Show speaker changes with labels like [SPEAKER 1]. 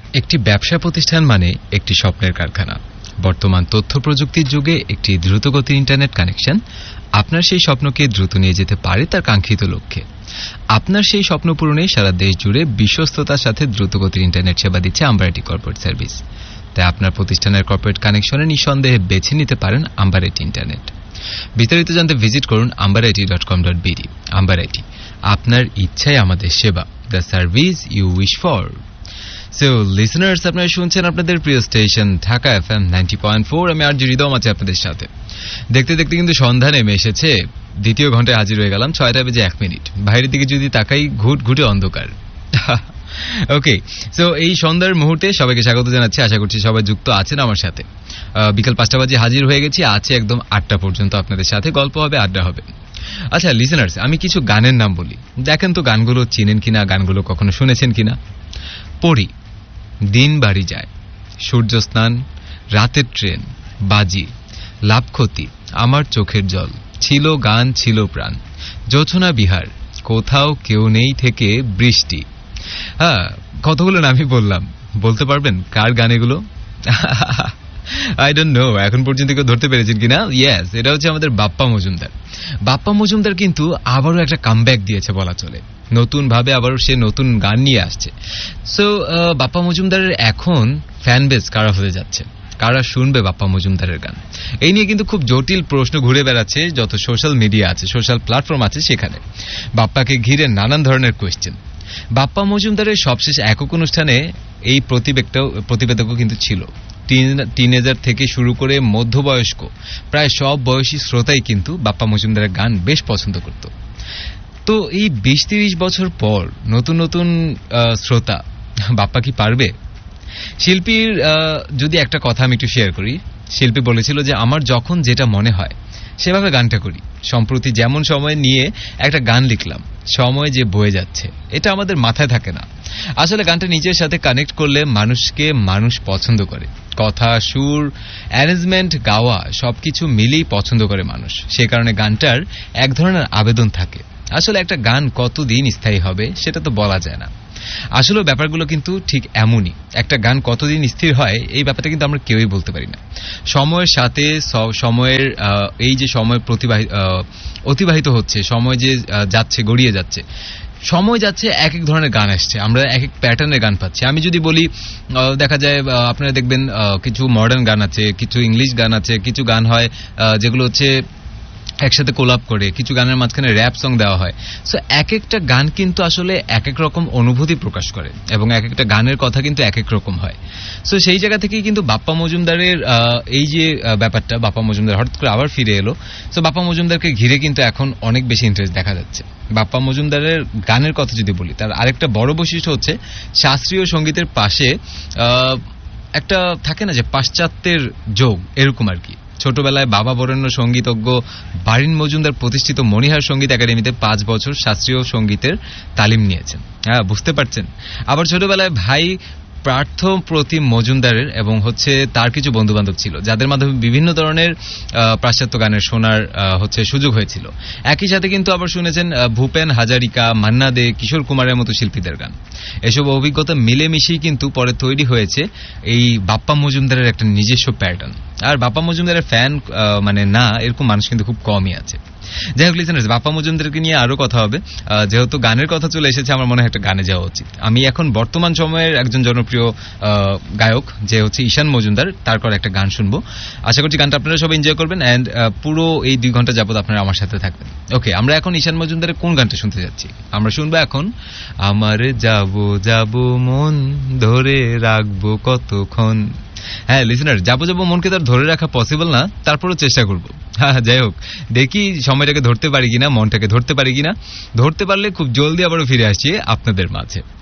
[SPEAKER 1] একটি ব্যবসা প্রতিষ্ঠান মানে একটি স্বপ্নের কারখানা। বর্তমান তথ্য প্রযুক্তির যুগে একটি দ্রুতগতির ইন্টারনেট কানেকশন আপনার সেই স্বপ্নকে দ্রুত নিয়ে যেতে পারে তার কাঙ্ক্ষিত লক্ষ্যে। আপনার সেই স্বপ্ন পূরণে সারা দেশ জুড়ে বিশ্বস্ততার সাথে দ্রুতগতির ইন্টারনেট সেবা দিচ্ছে আম্বার আইটি কর্পোরেট সার্ভিস। তাই আপনার প্রতিষ্ঠানের কর্পোরেট কানেকশনে নিঃসন্দেহে বেছে নিতে পারেন আম্বার আইটি ইন্টারনেট। বিস্তারিত জানতে ভিজিট করুন ambarit.com.bd। আম্বার আইটি, আপনার ইচ্ছাই আমাদের সেবা, the service you wish for. So listeners, আপনারা শুনছেন আপনাদের প্রিয় স্টেশন ঢাকা FM 90.4। আমি আর হৃদম আছি আপনাদের সাথে। দেখতে দেখতে কিন্তু সন্ধ্যা নেমে এসেছে। দ্বিতীয় ঘন্টায় হাজির হয়ে গেলাম 6:01। বাইরের দিকে যদি তাকাই, ঘুটঘুটে অন্ধকার। ওকে, সো এই সন্ধ্যার মুহূর্তে সবাইকে স্বাগত জানাচ্ছি। আশা করছি সবাই যুক্ত আছেন আমার সাথে। বিকাল 5টা বাজে হাজির হয়ে গেছি, আছে একদম 8টা পর্যন্ত আপনাদের সাথে। গল্প হবে, আড্ডা হবে। আচ্ছা লিসনার্স, আমি কিছু গানের নাম বলি, দেখেন তো গানগুলো চিনেন কিনা, গানগুলো কখনো শুনেছেন কিনা। পড়ি, দিন বাড়ি যায়, সূর্য স্নান, রাতের ট্রেন, বাজি, লাভ ক্ষতি, আমার চোখের জল, ছিল গান ছিল প্রাণ, জোছনা বিহার, কোথাও কেউ নেই থেকে বৃষ্টি। হ্যাঁ, কতগুলো নামই বললাম, বলতে পারবেন কার গান এগুলো? আই ডোন্ট নো এখন পর্যন্ত কেউ ধরতে পেরেছেন কিনা। ইয়েস, এটা হচ্ছে আমাদের বাপ্পা মজুমদার। বাপ্পা মজুমদার কিন্তু আবারও একটা কামব্যাক দিয়েছে বলা চলে, নতুন ভাবে আবারও সে নতুন গান নিয়ে আসছে। সো বাপ্পা মজুমদারের এখন ফ্যান বেস কারা হতে যাচ্ছে, কারা শুনবে বাপ্পা মজুমদারের গান, এই নিয়ে কিন্তু খুব জটিল প্রশ্ন ঘুরে বেড়াচ্ছে। যত সোশ্যাল মিডিয়া আছে, সোশ্যাল প্ল্যাটফর্ম আছে, সেখানে বাপ্পাকে ঘিরে নানান ধরনের কোয়েশ্চেন। বাপ্পা মজুমদারের সবশেষ একক অনুষ্ঠানে এই প্রতিবেদকও কিন্তু ছিল। টিনেজার থেকে শুরু করে মধ্যবয়স্ক প্রায় সব বয়সী শ্রোতাই কিন্তু বাপ্পা মজুমদারের গান বেশ পছন্দ করত। তো এই 20-30 বছর পর নতুন নতুন শ্রোতা, বাপ্পা কি পারবে? শিল্পীর যদি একটা কথা আমি একটু শেয়ার করি, শিল্পী বলেছিল যে আমার যখন যেটা মনে হয় সেভাবে গানটা করি। সম্প্রতি যেমন সময় নিয়ে একটা গান লিখলাম, সময় যে বয়ে যাচ্ছে এটা আমাদের মাথায় থাকে না। আসলে গানটা নিজের সাথে কানেক্ট করলে মানুষকে মানুষ পছন্দ করে। কথা, সুর, অ্যারেঞ্জমেন্ট, গাওয়া সবকিছু মিলেই পছন্দ করে মানুষ। সে কারণে গানটার এক ধরনের আবেদন থাকে। আসলে একটা গান কতদিন স্থায়ী হবে সেটা তো বলা যায় না। আসলে ব্যাপারগুলো কিন্তু ঠিক এমনই, একটা গান কতদিন স্থির হয় এই ব্যাপারটা কিন্তু আমরা কেউই বলতে পারি না। সময়ের সাথে সময়ের এই যে সময় অতিবাহিত হচ্ছে, সময় যে যাচ্ছে, গড়িয়ে যাচ্ছে, সময় যাচ্ছে, এক এক ধরনের গান আসছে, আমরা এক এক প্যাটার্নের গান পাচ্ছি। আমি যদি বলি, দেখা যায় আপনারা দেখবেন কিছু মডার্ন গান আছে, কিছু ইংলিশ গান আছে, কিছু গান হয় যেগুলো হচ্ছে একসাথে কোলাপ করে, কিছু গানের মাঝখানে র্যাপ সং দেওয়া হয়। সো এক একটা গান কিন্তু আসলে এক এক রকম অনুভূতি প্রকাশ করে এবং এক একটা গানের কথা কিন্তু এক এক রকম হয়। সো সেই জায়গা থেকেই কিন্তু বাপ্পা মজুমদারের এই যে ব্যাপারটা, বাপ্পা মজুমদার হঠাৎ করে আবার ফিরে এলো। সো বাপ্পা মজুমদারকে ঘিরে কিন্তু এখন অনেক বেশি ইন্টারেস্ট দেখা যাচ্ছে। বাপ্পা মজুমদারের গানের কথা যদি বলি, তার আরেকটা বড় বৈশিষ্ট্য হচ্ছে শাস্ত্রীয় সঙ্গীতের পাশে একটা থাকে না যে পাশ্চাত্যের যোগ, এরকম আর কি। ছোটবেলায় বাবা বরেণ্য সঙ্গীতজ্ঞ বারিন মজুমদার প্রতিষ্ঠিত মণিহার সঙ্গীত একাডেমিতে 5 বছর শাস্ত্রীয় সঙ্গীতের তালিম নিয়েছেন। হ্যাঁ, বুঝতে পারছেন। আবার ছোটবেলায় ভাই পার্থ প্রতিম মজুমদারের এবং হচ্ছে তার কিছু বন্ধু বান্ধব ছিল, যাদের মাধ্যমে বিভিন্ন ধরনের পাশ্চাত্য গানের শোনার হচ্ছে সুযোগ হয়েছিল। একই সাথে কিন্তু আবার শুনেছেন ভূপেন হাজারিকা, মান্না দে, কিশোর কুমারের মতো শিল্পীদের গান। এসব অভিজ্ঞতা মিলেমিশেই কিন্তু পরে তৈরি হয়েছে এই বাপ্পা মজুমদারের একটা নিজস্ব প্যাটার্ন। আর বাপ্পা মজুমদারের ফ্যান মানে না এরকম মানুষ কিন্তু খুব কমই আছে। যাই হোক লিসেনার্স, বাপ্পা মজুমদারকে নিয়ে আরো কথা হবে। যেহেতু গানের কথা চলে এসেছে, আমার মনে হয় একটা গানে যাওয়া উচিত। আমি এখন বর্তমান সময়ের একজন জনপ্রিয় গায়ক যে হচ্ছে ঈশান মজুমদার, তার করে একটা গান শুনবো। আশা করছি গানটা আপনারা সবাই এনজয় করবেন অ্যান্ড পুরো এই 2 ঘন্টা যাবত আপনারা আমার সাথে থাকবেন। ওকে, আমরা এখন ঈশান মজুমদারের কোন গানটা শুনতে যাচ্ছি? আমরা শুনবো এখন আমার যাবো যাবো মন ধরে রাখবো কতক্ষণ। হ্যাঁ লিসেনার, যাবো যাবো মনকে তার ধরে রাখা পসিবল না, তারপরও চেষ্টা করবো। হ্যাঁ, যাই হোক, দেখি সময়টাকে ধরতে পারি কিনা, মনটাকে ধরতে পারি কিনা। ধরতে পারলে খুব জলদি আবারও ফিরে আসছি আপনাদের মাঝে।